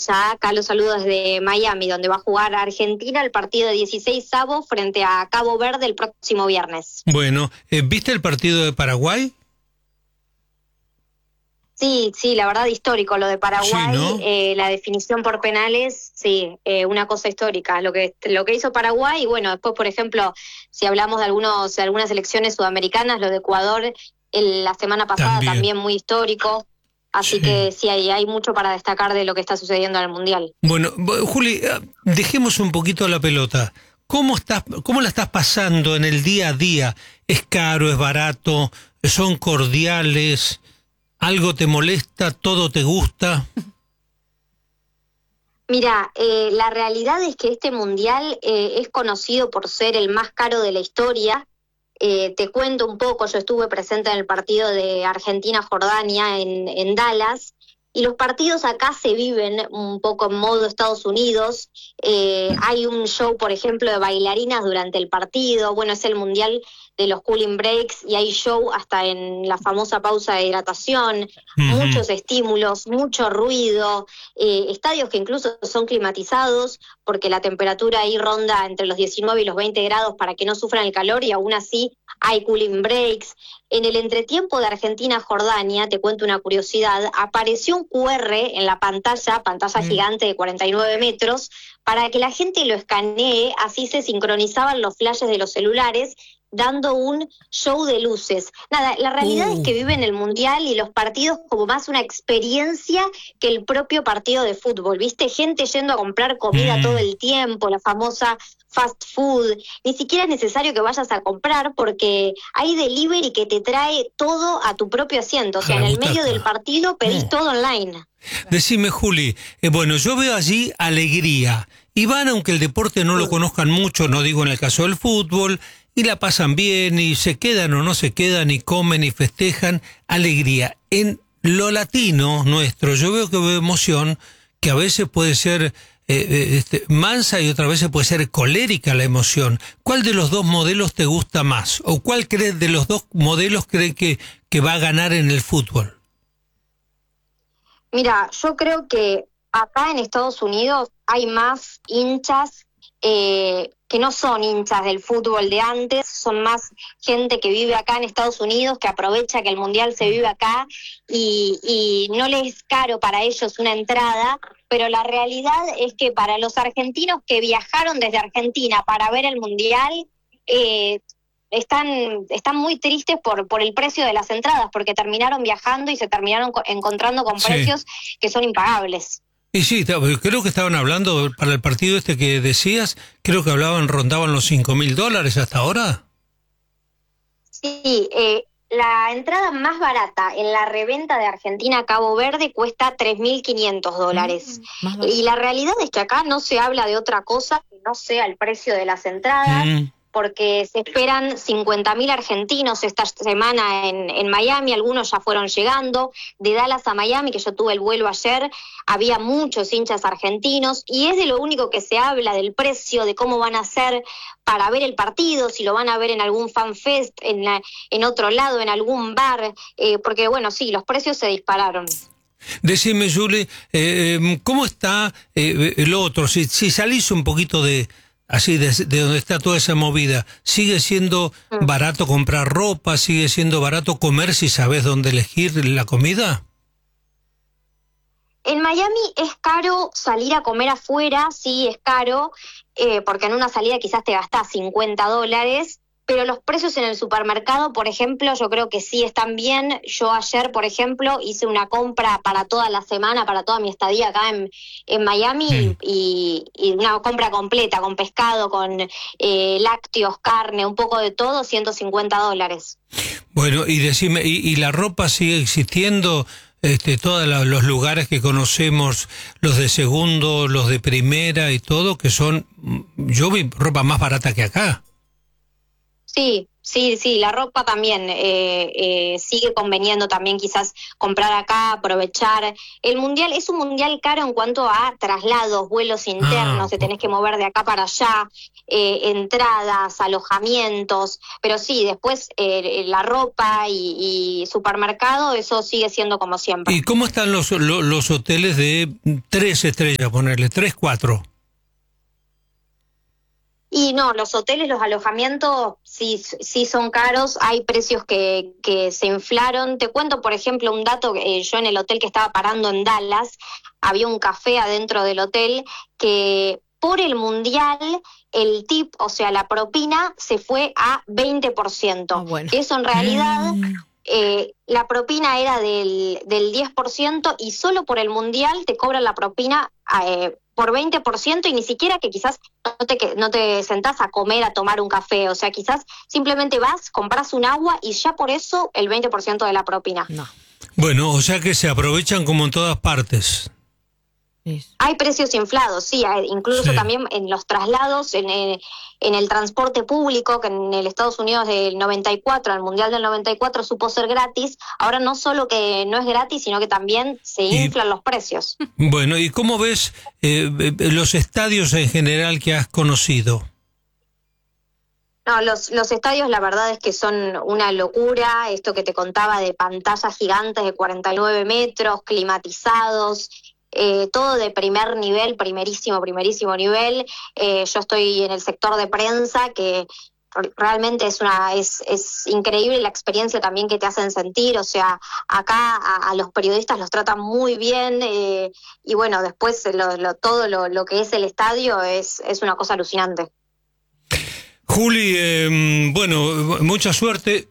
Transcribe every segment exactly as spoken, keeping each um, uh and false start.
ya acá los saludos desde Miami, donde va a jugar Argentina el partido de dieciseisavo frente a Cabo Verde el próximo viernes. Bueno, eh, ¿viste el partido de Paraguay? Sí, sí, la verdad histórico lo de Paraguay, Sí, ¿no? eh, la definición por penales, sí, eh, una cosa histórica, lo que lo que hizo Paraguay, y bueno, después, por ejemplo, si hablamos de algunos de algunas selecciones sudamericanas, lo de Ecuador el, la semana pasada También. también muy histórico, así Sí. que sí, hay, hay mucho para destacar de lo que está sucediendo en el Mundial. Bueno, Juli, dejemos un poquito la pelota. ¿Cómo estás, cómo la estás pasando en el día a día? ¿Es caro, es barato, son cordiales? ¿Algo te molesta? ¿Todo te gusta? Mira, eh, la realidad es que este mundial eh, es conocido por ser el más caro de la historia. Eh, te cuento un poco, yo estuve presente en el partido de Argentina-Jordania en, en Dallas, y los partidos acá se viven un poco en modo Estados Unidos. Eh, hay un show, por ejemplo, de bailarinas durante el partido. Bueno, es el mundial de los cooling breaks y hay show hasta en la famosa pausa de hidratación, uh-huh. Muchos estímulos, mucho ruido, eh, estadios que incluso son climatizados porque la temperatura ahí ronda entre los diecinueve y los veinte grados para que no sufran el calor, y aún así hay cooling breaks. En el entretiempo de Argentina-Jordania, te cuento una curiosidad, apareció un cu erre en la pantalla, pantalla mm. gigante de cuarenta y nueve metros, para que la gente lo escanee, así se sincronizaban los flashes de los celulares, dando un show de luces. Nada, la realidad uh. es que viven el Mundial y los partidos como más una experiencia que el propio partido de fútbol, ¿viste? Gente yendo a comprar comida mm. todo el tiempo, la famosa fast food. Ni siquiera es necesario que vayas a comprar porque hay delivery que te trae todo a tu propio asiento. O sea, en el medio del partido pedís mm. todo online. Decime, Juli, eh, bueno, yo veo allí alegría. Y van, aunque el deporte no lo conozcan mucho, no digo en el caso del fútbol, y la pasan bien, y se quedan o no se quedan, y comen y festejan, alegría. En lo latino nuestro, yo veo que veo emoción, que a veces puede ser eh, este, mansa y otras veces puede ser colérica la emoción. ¿Cuál de los dos modelos te gusta más? ¿O cuál crees de los dos modelos cree que, que va a ganar en el fútbol? Mira, yo creo que acá en Estados Unidos hay más hinchas eh, que no son hinchas del fútbol de antes, son más gente que vive acá en Estados Unidos, que aprovecha que el Mundial se vive acá y, y no les es caro para ellos una entrada, pero la realidad es que para los argentinos que viajaron desde Argentina para ver el Mundial, eh, están están muy tristes por por el precio de las entradas, porque terminaron viajando y se terminaron co- encontrando con sí. precios que son impagables. Y sí, creo que estaban hablando para el partido este que decías, creo que hablaban, rondaban los cinco mil dólares hasta ahora. Sí, eh, la entrada más barata en la reventa de Argentina a Cabo Verde cuesta tres mil quinientos dólares. Mm, y la realidad es que acá no se habla de otra cosa que no sea el precio de las entradas. Mm. Porque se esperan cincuenta mil argentinos esta semana en, en Miami, algunos ya fueron llegando. De Dallas a Miami, que yo tuve el vuelo ayer, había muchos hinchas argentinos, y es de lo único que se habla, del precio, de cómo van a hacer para ver el partido, si lo van a ver en algún fanfest, en, la, en otro lado, en algún bar, eh, porque bueno, sí, los precios se dispararon. Decime, Julie, eh, ¿cómo está eh, el otro? Si, si salís un poquito de... Así, de, de donde está toda esa movida, ¿sigue siendo barato comprar ropa? ¿Sigue siendo barato comer si sabes dónde elegir la comida? En Miami es caro salir a comer afuera, sí, es caro, eh, porque en una salida quizás te gastás cincuenta dólares, pero los precios en el supermercado, por ejemplo, yo creo que sí están bien. Yo ayer, por ejemplo, hice una compra para toda la semana, para toda mi estadía acá en, en Miami, sí. y, y una compra completa, con pescado, con eh, lácteos, carne, un poco de todo, ciento cincuenta dólares. Bueno, y decime, ¿y, y la ropa sigue existiendo? Este, todos los lugares que conocemos, los de segundo, los de primera y todo, que son, yo vi ropa más barata que acá. Sí, Sí, sí, la ropa también eh, eh, sigue conveniendo también quizás comprar acá, aprovechar. El mundial es un mundial caro en cuanto a traslados, vuelos internos, Ah, te tenés que mover de acá para allá, eh, entradas, alojamientos, pero sí, después eh, la ropa y, y supermercado, eso sigue siendo como siempre. ¿y cómo están los, los, los hoteles de tres estrellas, ponerle, tres, cuatro? Y no, los hoteles, los alojamientos sí, sí son caros, hay precios que, que se inflaron. Te cuento, por ejemplo, un dato, eh, yo en el hotel que estaba parando en Dallas, había un café adentro del hotel que por el mundial el tip, o sea, la propina, se fue a veinte por ciento. Oh, bueno. Eso en realidad... Eh, la propina era del, del diez por ciento y solo por el mundial te cobran la propina eh, por veinte por ciento y ni siquiera que quizás no te, no te sentás a comer, a tomar un café, o sea, quizás simplemente vas, compras un agua y ya por eso el veinte por ciento de la propina. No. Bueno, o sea que se aprovechan como en todas partes. Hay precios inflados, sí, hay, incluso Sí. también en los traslados, en el, en el transporte público, que en el Estados Unidos del noventa y cuatro, el Mundial del noventa y cuatro supo ser gratis, ahora no solo que no es gratis, sino que también se Y- inflan los precios. Bueno, ¿y cómo ves eh, los estadios en general que has conocido? No, los, los estadios la verdad es que son una locura, esto que te contaba de pantallas gigantes de cuarenta y nueve metros, climatizados, eh, todo de primer nivel, primerísimo, primerísimo nivel. Eh, yo estoy en el sector de prensa, que realmente es una es, es increíble la experiencia también que te hacen sentir, o sea, acá a, a los periodistas los tratan muy bien, eh, y bueno, después lo, lo, todo lo, lo que es el estadio es, es una cosa alucinante. Juli, eh, bueno, mucha suerte.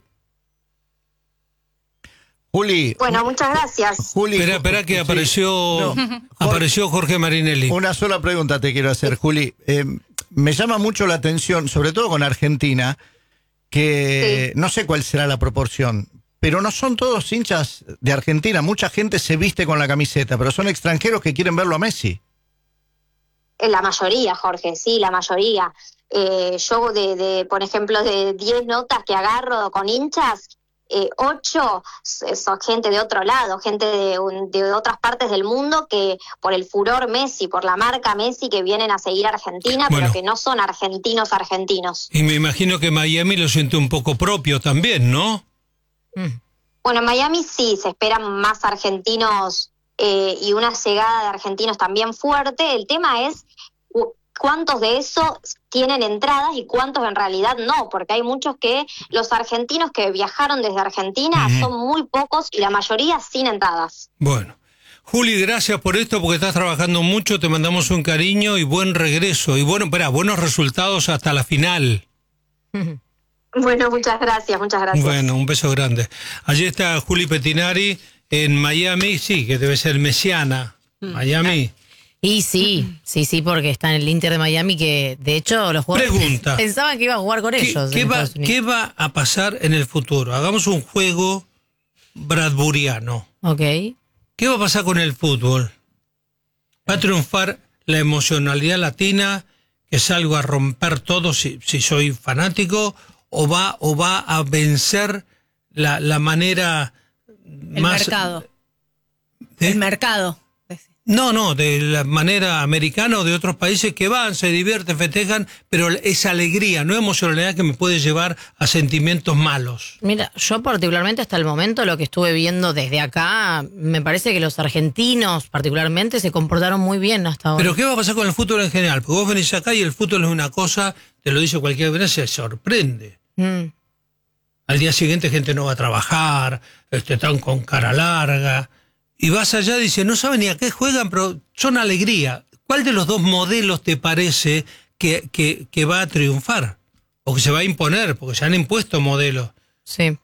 Juli. Bueno, muchas gracias. Juli. Espera, espera que Sí. apareció, No. apareció Jorge Marinelli. Una sola pregunta te quiero hacer, Juli. Eh, me llama mucho la atención, sobre todo con Argentina, que Sí. no sé cuál será la proporción, pero no son todos hinchas de Argentina. Mucha gente se viste con la camiseta, pero son extranjeros que quieren verlo a Messi. La mayoría, Jorge, sí, la mayoría. Eh, yo, de, de, por ejemplo, de diez notas que agarro con hinchas, eh, ocho son gente de otro lado, gente de, un, de otras partes del mundo que por el furor Messi, por la marca Messi, que vienen a seguir a Argentina, Bueno. pero que no son argentinos argentinos. Y me imagino que Miami lo siente un poco propio también, ¿no? Mm. Bueno, en Miami sí, se esperan más argentinos eh, y una llegada de argentinos también fuerte. El tema es cu- cuántos de esos tienen entradas y cuántos en realidad no, porque hay muchos que los argentinos que viajaron desde Argentina Ujú. son muy pocos y la mayoría sin entradas. Bueno. Juli, gracias por esto porque estás trabajando mucho, te mandamos un cariño y buen regreso. Y bueno, espera, buenos resultados hasta la final. Bueno, muchas gracias, muchas gracias. Bueno, un beso grande. Allí está Juli Pettinari en Miami, sí, que debe ser mesiana. Miami. Y sí, sí, sí, porque está en el Inter de Miami, que de hecho los jugadores Pregunta. pensaban que iba a jugar con ¿Qué, ellos. qué en va, Estados Unidos. ¿Qué va a pasar en el futuro? Hagamos un juego bradburiano. Ok. ¿Qué va a pasar con el fútbol? ¿Va a triunfar la emocionalidad latina, que salgo a romper todo si, si soy fanático, o va, o va a vencer la, la manera El más... mercado. ¿Eh? El mercado. No, no, de la manera americana o de otros países que van, se divierten, festejan, pero esa alegría, no emocionalidad que me puede llevar a sentimientos malos. Mira, yo particularmente hasta el momento lo que estuve viendo desde acá, me parece que los argentinos particularmente se comportaron muy bien hasta ahora. Pero ¿qué va a pasar con el fútbol en general? Porque vos venís acá y el fútbol es una cosa, te lo dice cualquier vez, se sorprende. Mm. Al día siguiente gente no va a trabajar, este, están con cara larga. Y vas allá y dices, no saben ni a qué juegan, pero son alegría. ¿Cuál de los dos modelos te parece que, que, que va a triunfar? O que se va a imponer, porque se han impuesto modelos. Sí.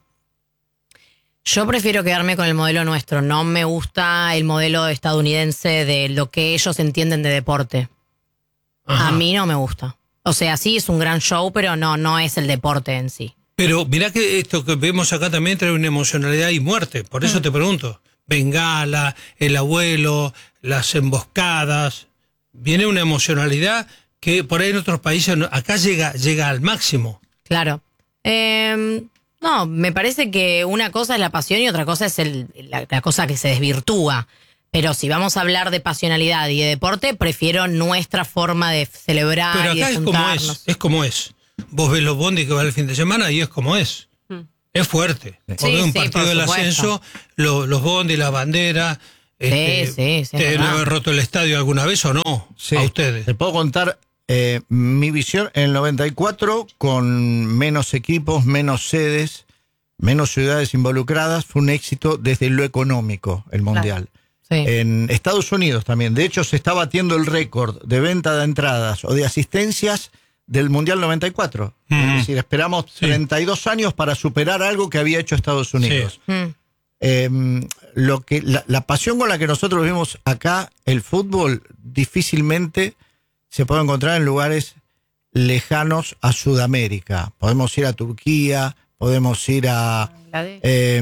Yo prefiero quedarme con el modelo nuestro. No me gusta el modelo estadounidense de lo que ellos entienden de deporte. Ajá. A mí no me gusta. O sea, sí es un gran show, pero no, no es el deporte en sí. Pero mirá que esto que vemos acá también trae una emocionalidad y muerte. Por eso Mm. te pregunto. Bengala, el abuelo, las emboscadas. Viene una emocionalidad que por ahí en otros países, no- acá llega, llega al máximo. Claro. Eh, no, me parece que una cosa es la pasión y otra cosa es el, la, la cosa que se desvirtúa. Pero si vamos a hablar de pasionalidad y de deporte, prefiero nuestra forma de celebrar Pero y de acá es como juntarnos. es, es como es. Vos ves los bondis que van el fin de semana y es como es. Mm. Es fuerte. Vos Sí, ves un sí, partido por del supuesto. ascenso, lo- los bondis, la bandera. Sí, este, sí, sí, es ¿te verdad. haber roto el estadio alguna vez o no? Sí. A ustedes. Te puedo contar eh, mi visión en el noventa y cuatro, con menos equipos, menos sedes, menos ciudades involucradas. Fue un éxito desde lo económico, el Mundial. Sí. En Estados Unidos también. De hecho, se está batiendo el récord de venta de entradas o de asistencias del Mundial noventa y cuatro. Mm. Es decir, esperamos Sí. treinta y dos años para superar algo que había hecho Estados Unidos. Sí. Mm. Eh, lo que la, la pasión con la que nosotros vimos acá el fútbol difícilmente se puede encontrar en lugares lejanos a Sudamérica. Podemos ir a Turquía, podemos ir a Bangladesh. eh,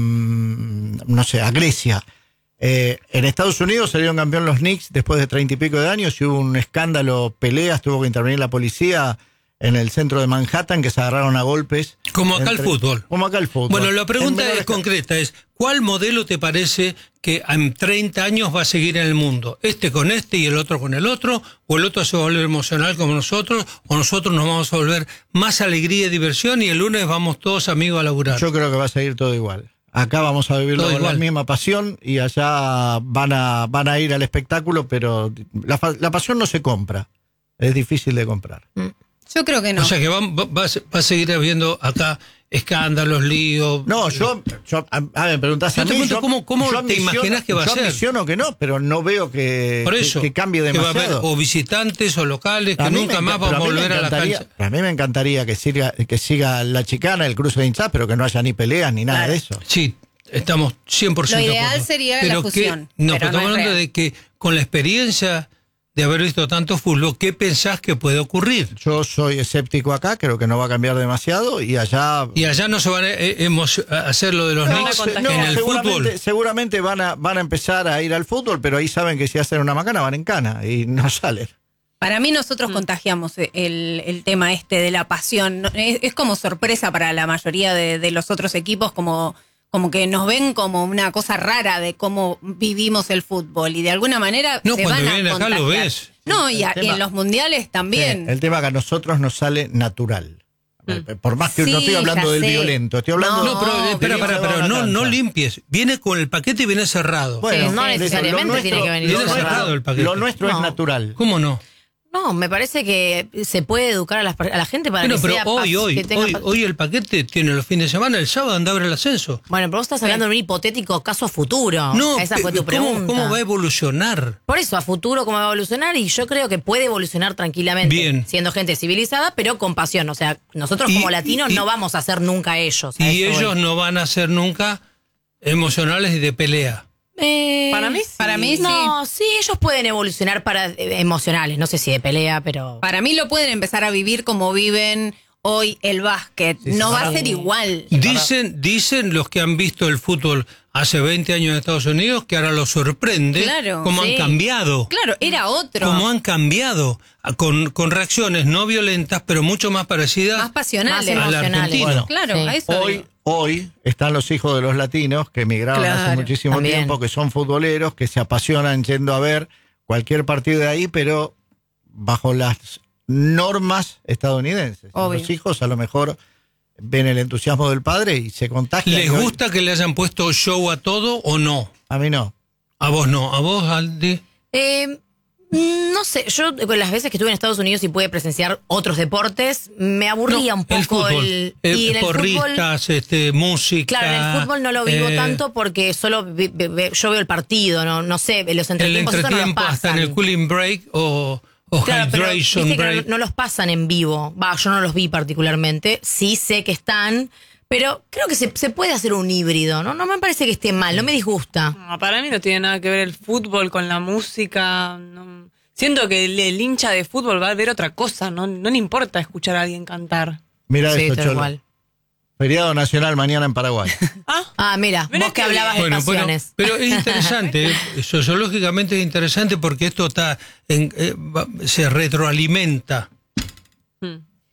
no sé, a Grecia. Eh, en Estados Unidos salieron campeón los Knicks después de treinta y pico de años y hubo un escándalo, peleas, tuvo que intervenir la policía en el centro de Manhattan, que se agarraron a golpes. Como acá el Entre- fútbol. Como acá el fútbol. Bueno, la pregunta En menor es escala. concreta, es ¿cuál modelo te parece que en treinta años va a seguir en el mundo? ¿Este con este y el otro con el otro? ¿O el otro se va a volver emocional como nosotros? ¿O nosotros nos vamos a volver más alegría y diversión y el lunes vamos todos amigos a laburar? Yo creo que va a seguir todo igual. Acá vamos a vivirlo Todo con igual. la misma pasión y allá van a, van a ir al espectáculo, pero la, fa- la pasión no se compra. Es difícil de comprar. Yo creo que no. O sea que va, va- va a se- va a seguir habiendo acá escándalos, líos. No, yo, yo a, a ver, me preguntás Yo a te mí, cuento yo- cómo- cómo yo te ambiciono- imaginas que va a yo ser. ambiciono que no, pero no veo que, Por que- eso, que, cambie que va a haber demasiado. o visitantes o locales que A mí nunca me más enca- van a pero mí me volver a la encantaría- cancha. A mí me encantaría que siga, que siga la chicana, el cruce de hinchas, pero que no haya ni peleas ni nada Claro. de eso. Sí, estamos cien por ciento Lo de ideal acuerdo. sería la Pero fusión, que- no, pero pero estamos no es hablando real. de que con la experiencia de haber visto tanto fútbol, ¿qué pensás que puede ocurrir? Yo soy escéptico acá, creo que no va a cambiar demasiado y allá... Y allá no se van a, eh, emo- a hacer lo de los No, Knicks se- no, en el seguramente, fútbol. seguramente van a, van a empezar a ir al fútbol, pero ahí saben que si hacen una macana van en cana y no salen. Para mí nosotros contagiamos el, el tema este de la pasión. No, Es, es como sorpresa para la mayoría de, de los otros equipos, como, como que nos ven como una cosa rara de cómo vivimos el fútbol y de alguna manera No, se cuando van a vienen acá lo contagiar. ves. No, y, El a- y tema- en los mundiales también. Sí, el tema que a nosotros nos sale natural. Mm. Por más que Sí, no estoy hablando ya del sé. violento, estoy hablando No, No, pero eh, espera, de espera, ir a pero una no, no cancha. limpies. Viene con el paquete y viene cerrado. Bueno, Sí, no de- necesariamente lo nuestro- tiene que venir lo cerrado nuestro- el paquete. Lo nuestro No. es natural. ¿Cómo no? No, me parece que se puede educar a, las per- a la gente para Bueno, que pero sea hoy, pas- hoy, que tenga hoy, pas- hoy el paquete tiene los fines de semana, el sábado anda a ver el ascenso. Bueno, pero vos estás hablando de un hipotético caso a futuro. No, Esa fue pe- tu ¿cómo, pregunta. ¿cómo va a evolucionar? Por eso, a futuro, ¿cómo va a evolucionar? Y yo creo que puede evolucionar tranquilamente. Bien. Siendo gente civilizada, pero con pasión. O sea, nosotros Y- como latinos y- no vamos a ser nunca ellos. a Y eso ellos voy. no van a ser nunca emocionales y de pelea. Eh, Para mí sí. Para mí sí. No, sí, ellos pueden evolucionar para eh, emocionales. No sé si de pelea, pero... Para mí lo pueden empezar a vivir como viven hoy el básquet. Sí, no sí, va a sí. ser igual. Dicen, dicen los que han visto el fútbol hace veinte años en Estados Unidos que ahora los sorprende Claro, cómo sí. han cambiado. Claro, era otro. Cómo han cambiado a- con, con reacciones no violentas, pero mucho más parecidas Más pasionales. a la emocionales. argentina. Bueno, Claro, Sí. a eso Hoy, digo. hoy están los hijos de los latinos que emigraron hace Claro, muchísimo también. tiempo, que son futboleros, que se apasionan yendo a ver cualquier partido de ahí, pero bajo las normas estadounidenses. Obvio. Los hijos a lo mejor ven el entusiasmo del padre y se contagian. ¿Les Y hoy- gusta que le hayan puesto show a todo o no? A mí no. A vos no, a vos, Aldi. Eh, mm, no sé, yo con las veces que estuve en Estados Unidos y pude presenciar otros deportes, me aburría No, un poco el fútbol. el... Eh, y en el fútbol... porristas, este, música. Claro, en el fútbol no lo vivo eh, tanto porque solo vi- vi- vi- yo veo el partido, no, no sé, los El entretiempos eso no los entretiempo hasta en pasan. el cooling break o, o Claro, pero hydration viste que break. no, no los pasan en vivo. Va, yo no los vi particularmente. Sí sé que están, pero creo que se, se puede hacer un híbrido, ¿no? No me parece que esté mal, no me disgusta. No, para mí no tiene nada que ver el fútbol con la música. No. Siento que el, el hincha de fútbol va a ver otra cosa. No, no le importa escuchar a alguien cantar. Mira Sí, eso, tal Cholo. cual. Feriado nacional mañana en Paraguay. Ah, Ah, mira, Mirá vos que qué hablabas bien. de Bueno, bueno, pasiones. pero es interesante, eh, sociológicamente es interesante porque esto está en- eh, va- se retroalimenta. hmm.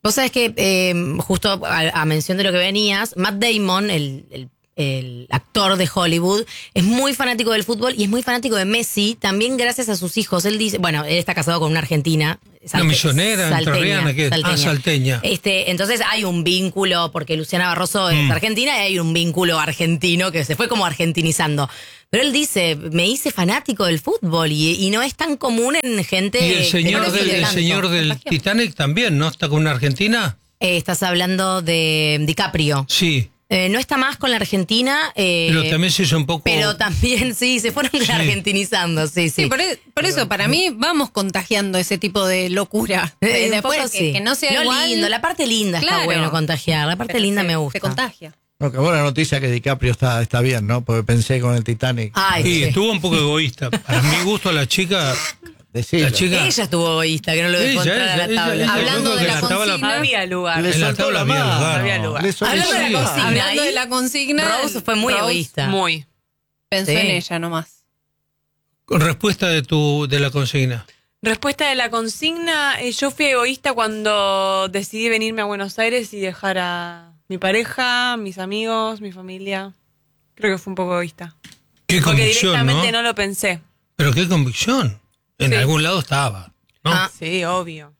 Vos sabés que, eh, justo a, a mención de lo que venías, Matt Damon, el, el, el actor de Hollywood, es muy fanático del fútbol y es muy fanático de Messi, también gracias a sus hijos. Él dice, bueno, él está casado con una argentina. Una misionera, entrerriana, ¿qué es? Ah, salteña. Este, entonces hay un vínculo, porque Luciana Barroso es Mm. argentina, y hay un vínculo argentino que se fue como argentinizando. Pero él dice, me hice fanático del fútbol y, y no es tan común en gente... Y el señor que no del, sigue el tanto. señor del Titanic también, ¿no? ¿Está con una argentina? Eh, estás hablando de DiCaprio. Sí, Eh, no está más con la Argentina. eh, pero también se hizo un poco... Pero también, sí, se fueron Sí. argentinizando, sí, sí. Sí, por, e- por eso, para mí, vamos contagiando ese tipo de locura. Eh, un Después, poco que, sí. que no sea Lo igual. lindo, la parte linda está Claro. bueno contagiar. La parte pero linda se- me gusta. Se contagia. No, qué buena noticia que DiCaprio está, está bien, ¿no? Porque pensé con el Titanic. Ay, Sí, sí. estuvo un poco egoísta. Para mi gusto, la chica... Decilo. La chica... Ella estuvo egoísta, que no lo dejó Ella, entrar a la ella, tabla. ella, Hablando creo de que la la tabla- consigna. Había lugar. Le En la soltó tabla la había mano. lugar. Había lugar. Le soltó Hablando de la la mano. consigna. Hablando ahí, de la consigna. Rose fue muy Rose egoísta. Muy. Pensó Sí. en ella nomás. Con respuesta de tu de la consigna. Respuesta de la consigna, eh, yo fui egoísta cuando decidí venirme a Buenos Aires y dejar a mi pareja, mis amigos, mi familia. Creo que fue un poco egoísta. Qué Porque convicción, directamente ¿no? no lo pensé. Pero qué convicción. En Sí. algún lado estaba, ¿no? Ah. Sí, obvio.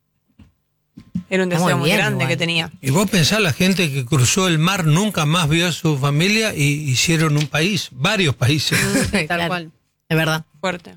Era un Está deseo muy muy bien, grande igual. que tenía. Y vos pensás, la gente que cruzó el mar nunca más vio a su familia y hicieron un país, varios países. Tal Claro. cual. Es verdad. Fuerte.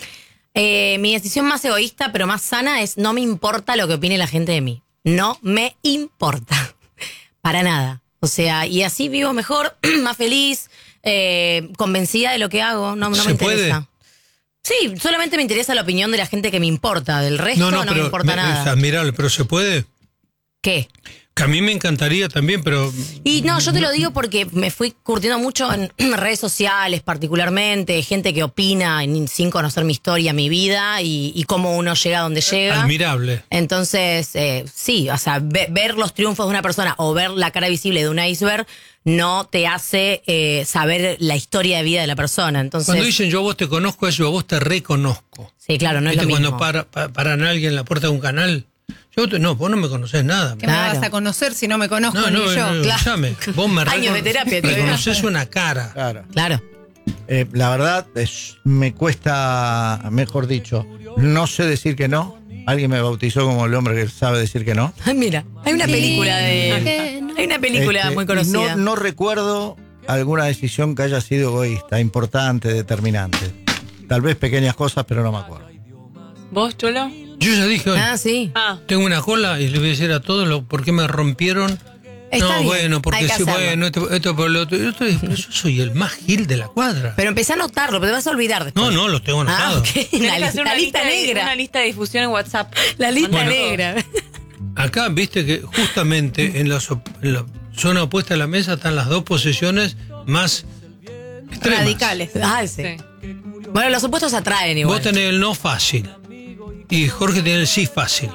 Eh, mi decisión más egoísta, pero más sana, es no me importa lo que opine la gente de mí. No me importa. Para nada. O sea, y así vivo mejor, más feliz, eh, convencida de lo que hago. No, no ¿Se me interesa. puede? Sí, solamente me interesa la opinión de la gente que me importa. Del resto no, me importa me- nada. es admirable, pero se puede. ¿Qué? Que a mí me encantaría también, pero Y no, yo te lo digo porque me fui curtiendo mucho en redes sociales, particularmente, gente que opina en- sin conocer mi historia, mi vida y, y cómo uno llega a donde llega. admirable. Entonces, eh, sí, o sea, ve- ver los triunfos de una persona o ver la cara visible de un iceberg no te hace eh, saber la historia de vida de la persona. Entonces, Cuando dicen yo a vos te conozco, es yo a vos te reconozco. sí, claro, no es ¿Viste lo mismo. cuando para, pa- paran a alguien en la puerta de un canal? Yo te, no, vos no me conocés nada. ¿Qué Claro. me vas a conocer si no me conozco No, ni no, yo? no, claro. llame. Vos me Años de recon- terapia todavía. reconoces una cara. Claro. Claro. Eh, la verdad, es, me cuesta, mejor dicho, no sé decir que no. Alguien me bautizó como el hombre que sabe decir que no. Ay, mira, hay una Sí, película de... que no. Hay una película Este, muy y conocida. No, no recuerdo alguna decisión que haya sido egoísta, importante, determinante. Tal vez pequeñas cosas, pero no me acuerdo. ¿Vos, Cholo? Yo ya dije hoy, Ah, sí. Ah, tengo una cola y le voy a decir a todos lo, por qué me rompieron. Está no, bien, bueno, hay porque que sí, hacerlo. bueno, esto, esto por lo otro. Yo, estoy- pero yo soy el más gil de la cuadra. Pero empecé a anotarlo, pero te vas a olvidar después. No, no, los tengo Ah, anotados. ok. tenés La, que hacer la una lista de- negra. Una lista de difusión en WhatsApp. La lista Bueno. negra. Acá, viste que justamente en la, so- en la zona opuesta de la mesa están las dos posiciones más extremas. Radicales. Ah, sí. Sí. Bueno, los opuestos atraen igual. Vos tenés el no fácil y Jorge tiene el sí fácil.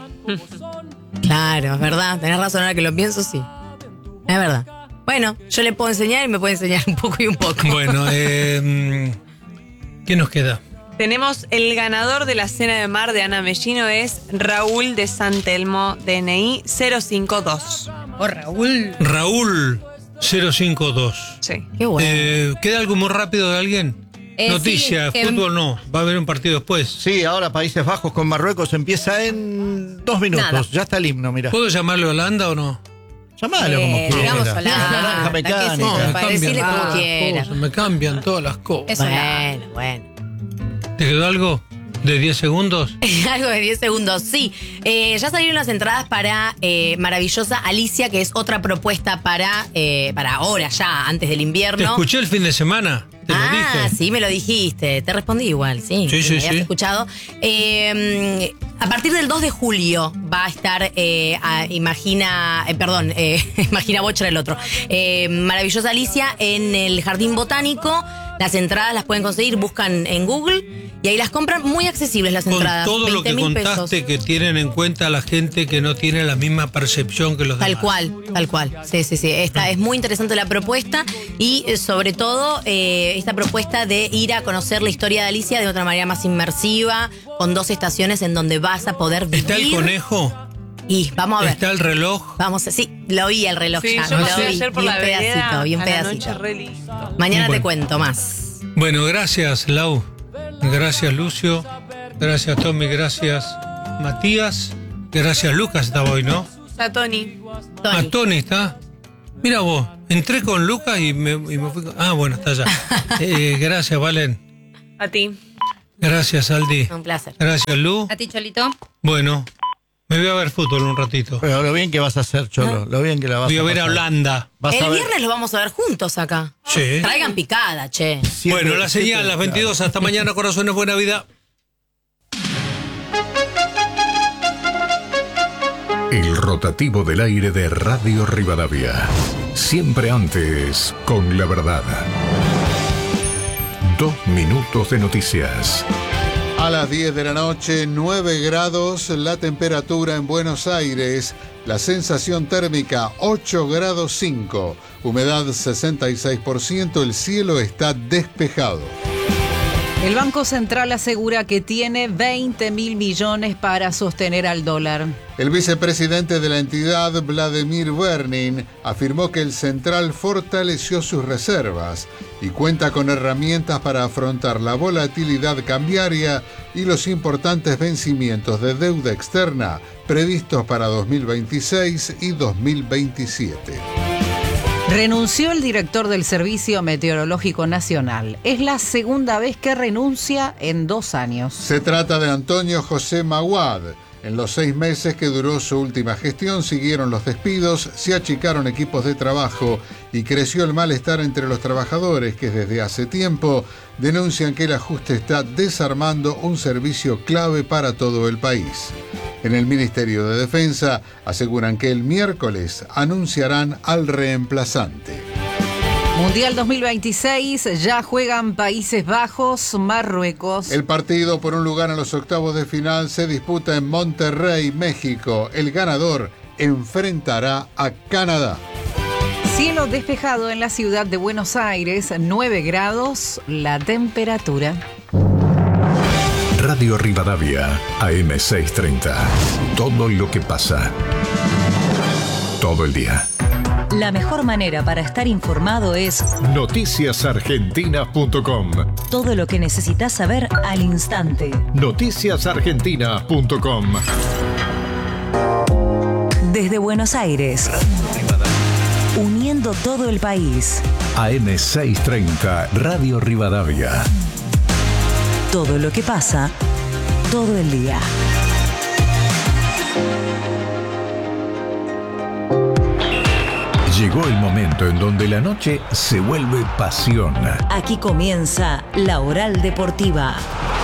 Claro, es verdad. Tenés razón, ahora que lo pienso, sí. Es verdad. Bueno, yo le puedo enseñar y me puede enseñar un poco y un poco. Bueno, eh, mm, ¿qué nos queda? Tenemos el ganador de la cena de mar de Ana Mellino, es Raúl de San Telmo, D N I cero cinco dos. Oh, Raúl. Raúl cero cinco dos. Sí. Qué bueno. Eh, ¿Queda algo muy rápido de alguien? Eh, Noticia, sí, que- fútbol no, va a haber un partido después. Sí, ahora Países Bajos con Marruecos empieza en dos minutos. Nada. Ya está el himno, mira. ¿Puedo llamarlo Holanda o no? Llamalo como Eh, quieras. digamos Holanda, Naranja ¿qué sé mecánica. yo? me parece decirle cambian como todas las quieras. cosas, me cambian todas las cosas. Eso bueno, bueno. ¿Te quedó algo de diez segundos? Algo de diez segundos, sí. Eh, ya salieron las entradas para eh, Maravillosa Alicia, que es otra propuesta para, eh, para ahora, ya, antes del Te invierno. escuché el fin de semana, te lo ah, dije. sí, me lo dijiste. Te respondí igual, sí. Sí, sí, me habías sí. escuchado. Eh, a partir del dos de julio va a estar eh, a- Imagina, eh, perdón, eh, Imagina Bocha el otro. Eh, Maravillosa Alicia en el Jardín Botánico. Las entradas las pueden conseguir, buscan en Google y ahí las compran. Muy accesibles las Con entradas. todo lo que veinte mil pesos. contaste que tienen en cuenta la gente que no tiene la misma percepción que los Tal demás. cual, tal cual. Sí, sí, sí. Esta es muy interesante la propuesta y eh, sobre todo eh, esta propuesta de ir a conocer la historia de Alicia de otra manera más inmersiva, con dos estaciones en donde vas a poder vivir. ¿Está el conejo? Y vamos a ver. Está el reloj. Vamos a, sí, lo vi el reloj Sí, ya. yo lo pasé vi, ayer por vi la un pedacito, vereda vi un a la pedacito. noche, re lindo. Mañana Bueno. te cuento más. Bueno, gracias, Lau. Gracias, Lucio. Gracias, Tommy. Gracias, Matías. Gracias, Lucas. Estaba hoy, ¿no? Está Tony. Tony. Ah, Tony está. Mira vos, entré con Lucas y me, y me fui con... Ah, bueno, está allá. Eh, gracias, Valen. A ti. Gracias, Aldi. Un placer. Gracias, Lu. A ti, Cholito. Bueno, me voy a ver fútbol un ratito. Pero lo bien que vas a hacer, Cholo. Lo bien que la vas Voy a a ver a pasar. Holanda. Vas a El ver- viernes lo vamos a ver juntos acá. Sí. Traigan picada, che. siete- Bueno, la señal, siete- las veintidós. Hasta mañana, corazones. Buena vida. El rotativo del aire de Radio Rivadavia. Siempre antes, con la verdad. Dos minutos de noticias. A las diez de la noche, nueve grados la temperatura en Buenos Aires, la sensación térmica ocho grados cinco, humedad sesenta y seis por ciento, el cielo está despejado. El Banco Central asegura que tiene veinte mil millones para sostener al dólar. El vicepresidente de la entidad, Vladimir Bernin, afirmó que el central fortaleció sus reservas y cuenta con herramientas para afrontar la volatilidad cambiaria y los importantes vencimientos de deuda externa previstos para dos mil veintiséis y dos mil veintisiete. Renunció el director del Servicio Meteorológico Nacional. Es la segunda vez que renuncia en dos años. Se trata de Antonio José Maguad. En los seis meses que duró su última gestión siguieron los despidos, se achicaron equipos de trabajo y creció el malestar entre los trabajadores que desde hace tiempo denuncian que el ajuste está desarmando un servicio clave para todo el país. En el Ministerio de Defensa aseguran que el miércoles anunciarán al reemplazante. Mundial dos mil veintiséis, ya juegan Países Bajos, Marruecos. El partido por un lugar en los octavos de final se disputa en Monterrey, México. El ganador enfrentará a Canadá. Cielo despejado en la ciudad de Buenos Aires, nueve grados la temperatura. Radio Rivadavia, A M seiscientos treinta. Todo lo que pasa. Todo el día. La mejor manera para estar informado es noticias argentinas punto com. todo lo que necesitas saber al instante. noticias argentinas punto com. Desde Buenos Aires, uniendo todo el país. A M seiscientos treinta, Radio Rivadavia. Todo lo que pasa, todo el día. Llegó el momento en donde la noche se vuelve pasión. Aquí comienza la Oral Deportiva.